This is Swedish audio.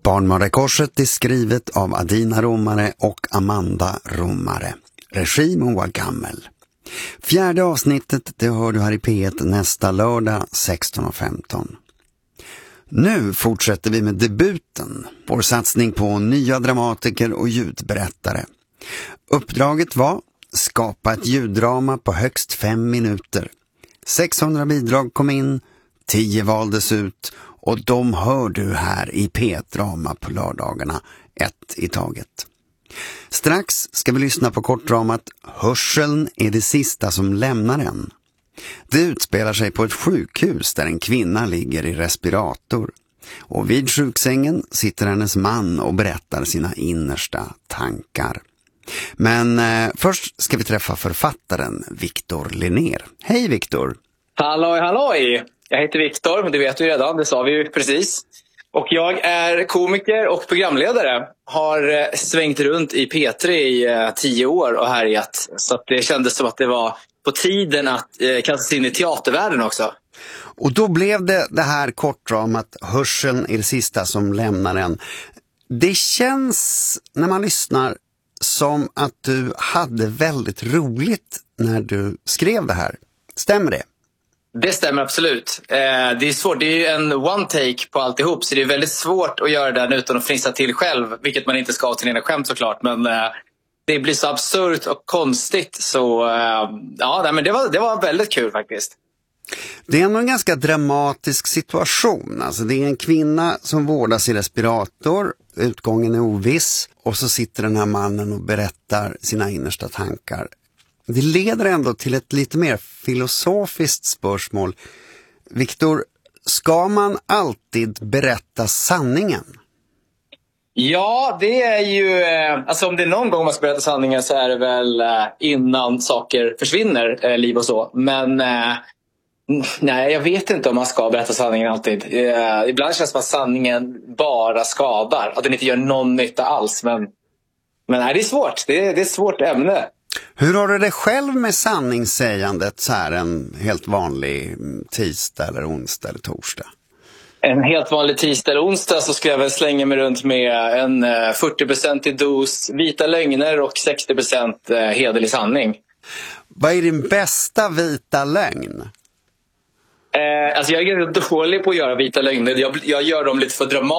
Barnmördarkorset är skrivet av Adina Romare och Amanda Romare. Regi Moa Gammel. 4:e avsnittet det hör du här i P1 nästa lördag 16:15. Nu fortsätter vi med debuten, vår satsning på nya dramatiker och ljudberättare. Uppdraget var skapa ett ljuddrama på högst 5 minuter. 600 bidrag kom in, 10 valdes ut och de hör du här i P1-drama på lördagarna, 1 i taget. Strax ska vi lyssna på kortdramat Hörseln är det sista som lämnar en. Det utspelar sig på ett sjukhus där en kvinna ligger i respirator. Och vid sjuksängen sitter hennes man och berättar sina innersta tankar. Men först ska vi träffa författaren Victor Linnér. Hej Victor! Halloj, halloj! Jag heter Victor, det vet du redan, det sa vi ju precis. Och jag är komiker och programledare. Har svängt runt i P3 i 10 år och härjat. Så att det kändes som att det var på tiden att kasta sig in i teatervärlden också. Och då blev det här kortdramat Hörseln är det sista som lämnar en. Det känns när man lyssnar som att du hade väldigt roligt när du skrev det här. Stämmer det? Det stämmer absolut. Det är svårt. Det är ju en one take på alltihop. Så det är väldigt svårt att göra den utan att fnissa till själv. Vilket man inte ska ha till sina skämt såklart. Men det blir så absurt och konstigt. Så ja, men det var väldigt kul faktiskt. Det är ändå en ganska dramatisk situation. Alltså det är en kvinna som vårdas i respirator. Utgången är oviss. Och så sitter den här mannen och berättar sina innersta tankar. Det leder ändå till ett lite mer filosofiskt spörsmål. Victor, ska man alltid berätta sanningen? Ja, det är ju... Alltså om det är någon gång man ska berätta sanningen så är det väl innan saker försvinner, liv och så. Men nej, jag vet inte om man ska berätta sanningen alltid. Ibland känns det som att sanningen bara skadar. Att den inte gör någon nytta alls. Men nej, det är svårt. Det är ett svårt ämne. Hur har du det själv med sanningssägandet så här en helt vanlig tisdag eller onsdag eller torsdag? En helt vanlig tisdag eller onsdag så ska jag väl slänga mig runt med en 40% dos vita lögner och 60% hederlig sanning. Vad är din bästa vita lögn? Alltså jag är ganska dålig på att göra vita lögner. Jag gör dem lite för dramatiskt.